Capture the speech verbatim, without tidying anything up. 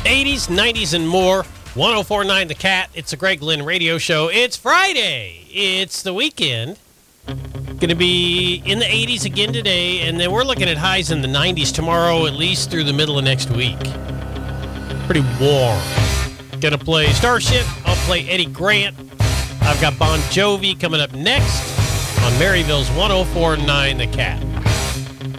eighties, nineties, and more. one oh four point nine The Cat. It's a Greg Lynn radio show. It's Friday. It's the weekend. Going to be in the eighties again today, and then we're looking at highs in the nineties tomorrow, at least through the middle of next week. Pretty warm. Going to play Starship. I'll play Eddie Grant. I've got Bon Jovi coming up next on Maryville's one oh four point nine The Cat.